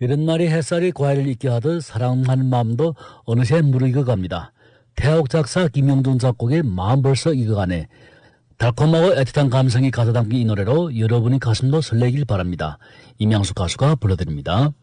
이런 날이 햇살이 과일을 익게 하듯 사랑하는 마음도 어느새 무르익어갑니다. 태옥 작사 김용준 작곡의 마음 벌써 익어가네. 달콤하고 애틋한 감성이 가득 담긴 이 노래로 여러분의 가슴도 설레길 바랍니다. 임양수 가수가 불러드립니다.